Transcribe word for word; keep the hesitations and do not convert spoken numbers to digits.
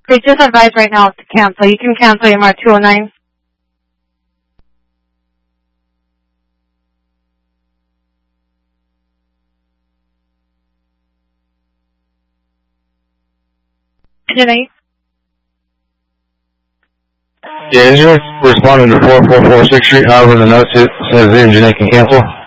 They just advised right now to cancel. You can cancel your mark two oh nine. Jenny? Yeah, engineer responding to four four four sixth Street. However, the note says the engineer can cancel.